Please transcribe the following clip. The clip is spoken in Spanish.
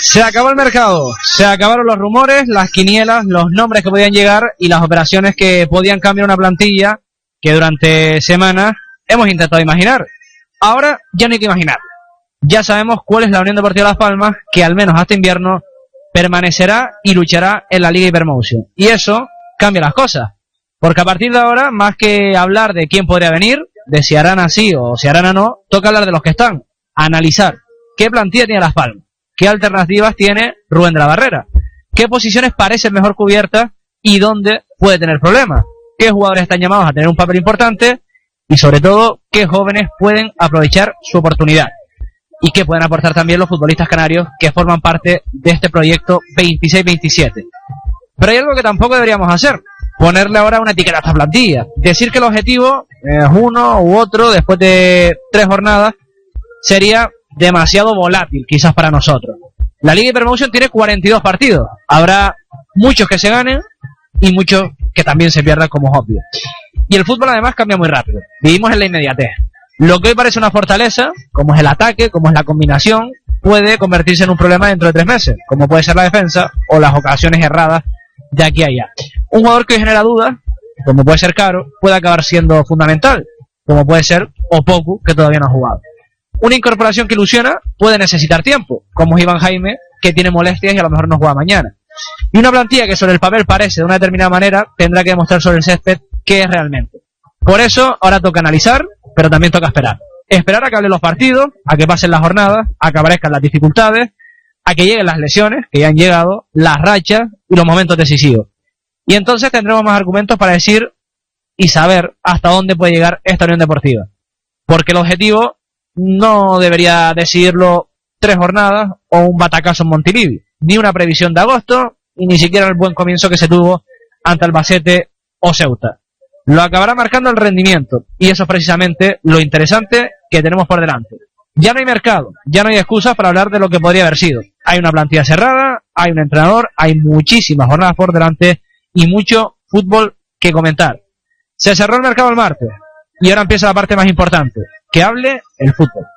Se acabó el mercado, se acabaron los rumores, las quinielas, los nombres que podían llegar y las operaciones que podían cambiar una plantilla que durante semanas hemos intentado imaginar. Ahora ya no hay que imaginar. Ya sabemos cuál es la Unión Deportiva Las Palmas, que al menos hasta invierno permanecerá y luchará en la Liga Hypermotion. Y eso cambia las cosas, porque a partir de ahora, más que hablar de quién podría venir, de si harán así o si harán no, toca hablar de los que están, analizar qué plantilla tiene Las Palmas, qué alternativas tiene Rubén de la Barrera, qué posiciones parecen mejor cubiertas y dónde puede tener problemas, qué jugadores están llamados a tener un papel importante y sobre todo qué jóvenes pueden aprovechar su oportunidad y qué pueden aportar también los futbolistas canarios que forman parte de este proyecto 26-27. Pero hay algo que tampoco deberíamos hacer, ponerle ahora una etiqueta a esta plantilla, decir que el objetivo es uno u otro después de 3 jornadas sería demasiado volátil quizás para nosotros. La Liga Hypermotion tiene 42 partidos, habrá muchos que se ganen y muchos que también se pierdan, como es obvio. Y el fútbol además cambia muy rápido, vivimos en la inmediatez. Lo que hoy parece una fortaleza, como es el ataque, como es la combinación, puede convertirse en un problema dentro de 3 meses, como puede ser la defensa o las ocasiones erradas de aquí a allá. Un jugador que hoy genera dudas, como puede ser Caro, puede acabar siendo fundamental, como puede ser Opoku, que todavía no ha jugado. Una incorporación que ilusiona puede necesitar tiempo, como es Iván Jaime, que tiene molestias y a lo mejor no juega mañana. Y una plantilla que sobre el papel parece de una determinada manera, tendrá que demostrar sobre el césped qué es realmente. Por eso, ahora toca analizar, pero también toca esperar. Esperar a que hablen los partidos, a que pasen las jornadas, a que aparezcan las dificultades, a que lleguen las lesiones, que ya han llegado, las rachas y los momentos decisivos. Y entonces tendremos más argumentos para decir y saber hasta dónde puede llegar esta Unión Deportiva. Porque el objetivo no debería decidirlo 3 jornadas o un batacazo en Montilivi, ni una previsión de agosto, y ni siquiera el buen comienzo que se tuvo ante Albacete o Ceuta. Lo acabará marcando el rendimiento, y eso es precisamente lo interesante que tenemos por delante. Ya no hay mercado, ya no hay excusas para hablar de lo que podría haber sido. Hay una plantilla cerrada, hay un entrenador, hay muchísimas jornadas por delante y mucho fútbol que comentar. Se cerró el mercado el martes y ahora empieza la parte más importante, que hable el fútbol.